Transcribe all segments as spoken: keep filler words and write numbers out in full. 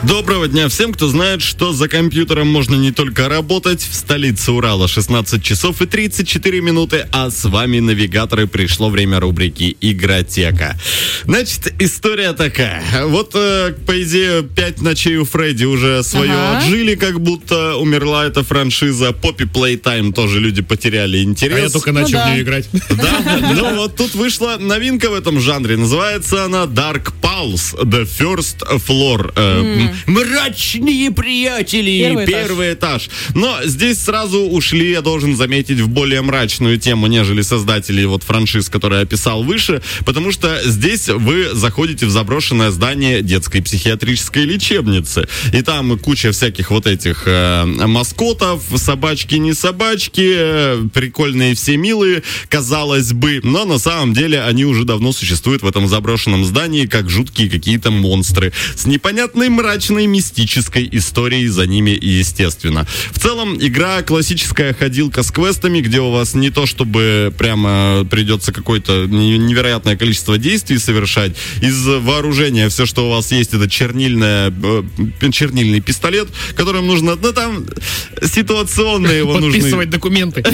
Доброго дня всем, кто знает, что за компьютером можно не только работать. В столице Урала шестнадцать часов и тридцать четыре минуты, а с вами навигаторы. Пришло время рубрики «Игротека». Значит, история такая. Вот, э, по идее, пять ночей у Фредди уже свое ага. отжили, как будто умерла эта франшиза. Poppy Playtime тоже люди потеряли интерес. А я только начал ну, да. в нее играть. Да, ну вот тут вышла новинка в этом жанре. Называется она Dark Pulse, The First Floor. Mm. Мрачные приятели. Первый, Первый этаж. этаж. Но здесь сразу ушли, я должен заметить, в более мрачную тему, нежели создатели вот франшиз, которые я описал выше, потому что здесь вы заходите в заброшенное здание детской психиатрической лечебницы. И там куча всяких вот этих э, маскотов, собачки не собачки, э, прикольные все милые, казалось бы. Но на самом деле они уже давно существуют в этом заброшенном здании, как жуткие какие-то монстры. С непонятной мрачной мистической историей за ними, естественно. В целом, игра классическая ходилка с квестами, где у вас не то чтобы прямо придется какое-то невероятное количество действий совершать. Из вооружения все, что у вас есть, это чернильное, чернильный пистолет, которым нужно, ну там, ситуационно его нужно... Подписывать документы.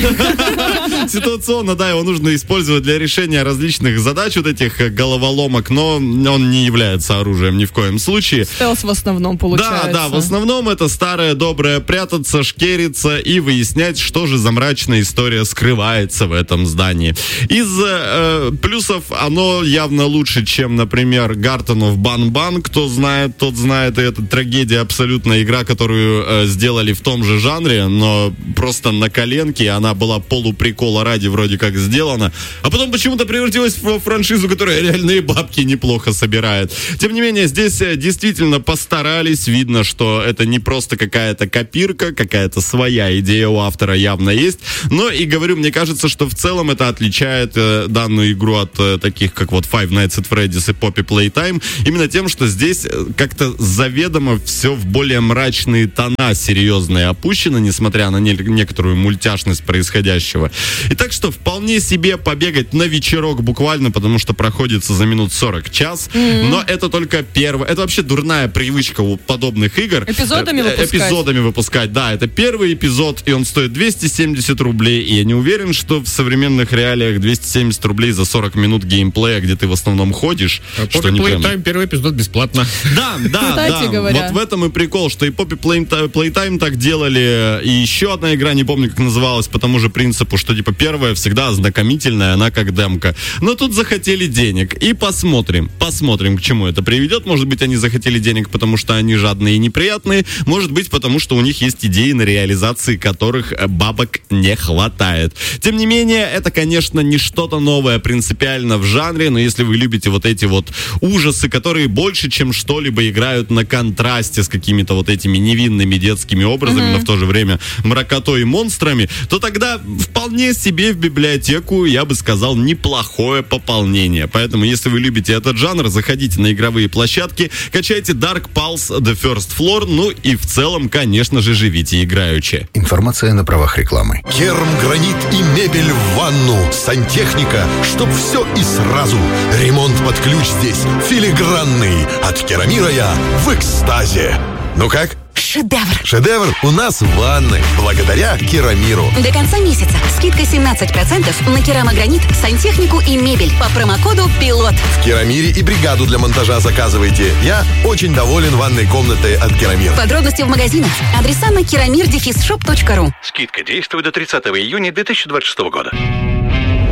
Ситуационно, да, его нужно использовать для решения различных задач, вот этих головоломок, но он не является оружием ни в коем случае. Стелс в основном получается. Да, да, в основном это старое доброе прятаться, шкериться и выяснять, что же за мрачная история скрывается в этом здании. Из э, плюсов оно явно лучше, чем, например, Garten of Banban. Кто знает, тот знает. И это трагедия абсолютно, игра, которую э, сделали в том же жанре, но просто на коленке. Она была полуприкола ради вроде как сделана. А потом почему-то превратилась в франшизу, которая реальные бабки неплохо собирает. Тем не менее, здесь действительно постарались. Видно, что это не просто какая-то копирка, какая-то своя идея у автора явно есть. Но и говорю, мне кажется, что в целом это отличает э, данную игру от э, таких, как вот Five Nights at Freddy's и Poppy Playtime, именно тем, что здесь как-то заведомо все в более мрачные тона серьезные опущено, несмотря на не- некоторую мультяшность происходящего. И так что вполне себе побегать на вечерок буквально, потому что проходится за минут сорок час. Mm-hmm. Но это только первое. Это вообще дурная привычка у подобных игр. Эпизодами выпускать. Эпизодами выпускать, да. Это первый эпизод, и он стоит двести семьдесят рублей. И я не уверен, что в современных реалиях двести семьдесят рублей за сорок минут геймплея, где ты в основном ходишь. А что Poppy Playtime прям... первый эпизод бесплатно. Да, да, Кстати да. говоря. Вот в этом и прикол, что и Poppy Playtime так делали, и еще одна игра, не помню, как называлась, по тому же принципу, что типа первая всегда ознакомительная, она как демка. Но тут захотели денег. И посмотрим, посмотрим, к чему это приведет. Может быть, они захотели денег, потому что они жадные и неприятные. Может быть, потому что у них есть идеи, на реализации которых бабок не хватает. Тем не менее, это, конечно, не что-то новое принципиально в жанре, но если вы любите вот эти вот ужасы, которые больше, чем что-либо играют на контрасте с какими-то вот этими невинными детскими образами, mm-hmm. но в то же время мракотой и монстрами, то тогда вполне себе в библиотеку, я бы сказал, неплохое пополнение. Поэтому, если вы любите этот жанр, заходите на игровые площадки, качайте Dark Pulse The First Floor, ну и в целом, конечно же, живите играючи. Информация на правах рекламы. Керамгранит и мебель в ванну. Сантехника, чтоб все и сразу. Ремонт под ключ здесь филигранный. От Керамира я в экстазе. Ну как? Шедевр. Шедевр у нас в ванной, благодаря Керамиру. До конца месяца скидка семнадцать процентов на керамогранит, сантехнику и мебель по промокоду ПИЛОТ. В Керамире и бригаду для монтажа заказывайте. Я очень доволен ванной комнатой от Керамир. Подробности в магазинах. Адреса на керамир дефис шоп точка ру. Скидка действует до тридцатого июня две тысячи двадцать шестого года.